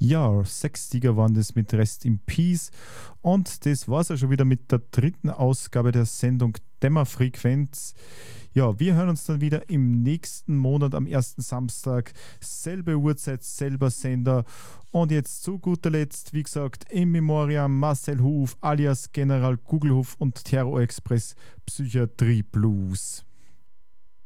Ja, 6 Sieger waren das mit Rest in Peace. Und das war's ja schon wieder mit der dritten Ausgabe der Sendung Dämmerfrequenz. Ja, wir hören uns dann wieder im nächsten Monat am ersten Samstag. Selbe Uhrzeit, selber Sender. Und jetzt zu guter Letzt, wie gesagt, in Memoriam Marcel Huf alias General Gugelhuf und Terror Express Psychiatrie Blues.